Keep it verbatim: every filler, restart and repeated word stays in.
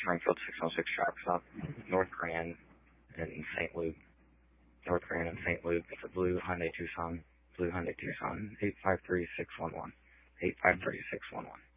Springfield six oh six Sharp Stop, North Grand and Saint Luke. North Grand and Saint Luke. It's a blue Hyundai Tucson. Blue Hyundai Tucson. eight five three six one one. eight five three six one one.